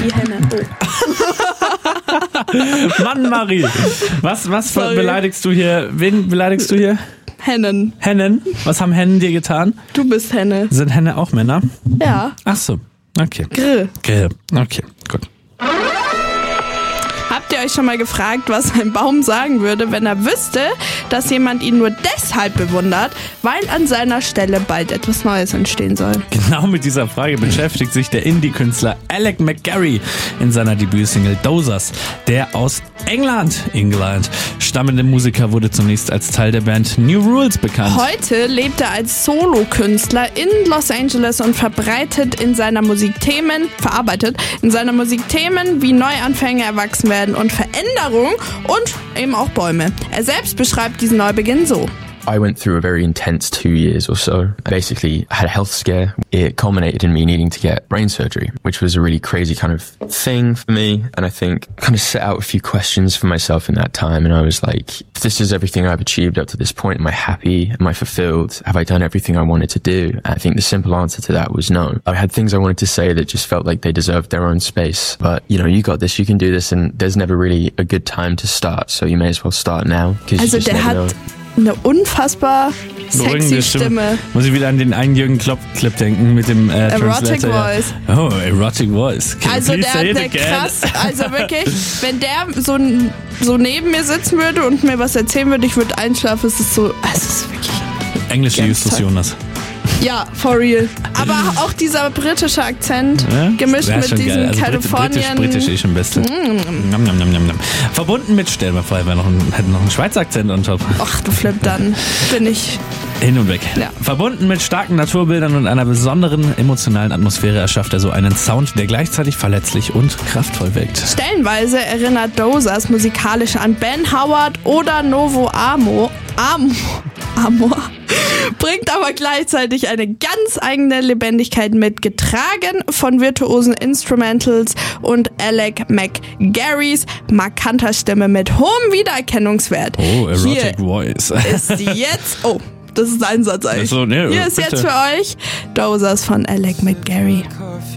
wie Henne. Oh. Mann, Marie. Was beleidigst du hier? Wen beleidigst du hier? Hennen. Hennen? Was haben Hennen dir getan? Du bist Henne. Sind Henne auch Männer? Ja. Ach so, okay. Grill. Okay, gut. Habt ihr euch schon mal gefragt, was ein Baum sagen würde, wenn er wüsste, dass jemand ihn nur deshalb bewundert, weil an seiner Stelle bald etwas Neues entstehen soll? Genau mit dieser Frage beschäftigt sich der Indie-Künstler Alec McGarry in seiner Debütsingle Dozers. Der aus England stammende Musiker wurde zunächst als Teil der Band New Rules bekannt. Heute lebt er als Solokünstler in Los Angeles und verarbeitet in seiner Musik Themen wie Neuanfänge, Erwachsenwerden und Veränderung und eben auch Bäume. Er selbst beschreibt diesen Neubeginn so. I went through a very intense 2 years or so. I basically had a health scare. It culminated in me needing to get brain surgery, which was a really crazy kind of thing for me. And I think kind of set out a few questions for myself in that time. And I was like, if this is everything I've achieved up to this point, am I happy? Am I fulfilled? Have I done everything I wanted to do? And I think the simple answer to that was no. I had things I wanted to say that just felt like they deserved their own space. But, you got this, you can do this, and there's never really a good time to start. So you may as well start now. Also der hat eine unfassbar sexy Stimme. Muss ich wieder an den einen Jürgen Klopp-Clip denken mit dem Erotic Translator. Voice. Oh, Erotic Voice. Also der hat krass, also wirklich, wenn der so neben mir sitzen würde und mir was erzählen würde, ich würde einschlafen, es ist wirklich Englische Justus Jonas. Ja, for real. Aber auch dieser britische Akzent, gemischt mit diesem also Kalifornien. Britisch schon beste. Verbunden mit, stellen wir vor, wir hätten noch einen Schweizer Akzent on top. Ach du Flip, dann bin ich hin und weg. Ja. Verbunden mit starken Naturbildern und einer besonderen emotionalen Atmosphäre erschafft er so einen Sound, der gleichzeitig verletzlich und kraftvoll wirkt. Stellenweise erinnert Dozers musikalisch an Ben Howard oder Novo Amor, bringt aber gleichzeitig eine ganz eigene Lebendigkeit mit, getragen von virtuosen Instrumentals und Alec McGarrys markanter Stimme mit hohem Wiedererkennungswert. Oh, Erotic Voice. Ist jetzt... Oh, das ist ein Satz eigentlich. Also, Hier ist jetzt für euch Dozers von Alec McGarry.